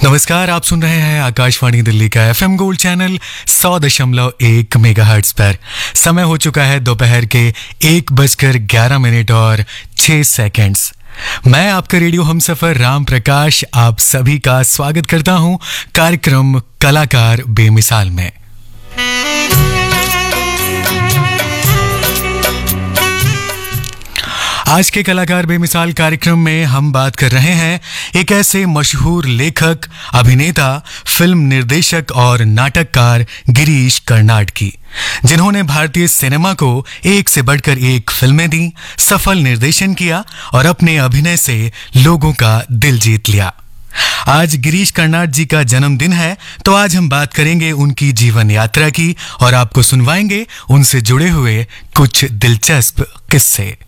नमस्कार, आप सुन रहे हैं आकाशवाणी दिल्ली का एफएम गोल्ड चैनल 100.1 मेगाहर्ट्ज पर। समय हो चुका है दोपहर के 1:11 और 6 सेकंड्स। मैं आपका रेडियो हमसफर राम प्रकाश आप सभी का स्वागत करता हूं कार्यक्रम कलाकार बेमिसाल में। आज के कलाकार बेमिसाल कार्यक्रम में हम बात कर रहे हैं एक ऐसे मशहूर लेखक, अभिनेता, फिल्म निर्देशक और नाटककार गिरीश कर्नाड की, जिन्होंने भारतीय सिनेमा को एक से बढ़कर एक फिल्में दी, सफल निर्देशन किया और अपने अभिनय से लोगों का दिल जीत लिया। आज गिरीश कर्नाड जी का जन्मदिन है, तो आज हम बात करेंगे उनकी जीवन यात्रा की और आपको सुनवाएंगे उनसे जुड़े हुए कुछ दिलचस्प किस्से।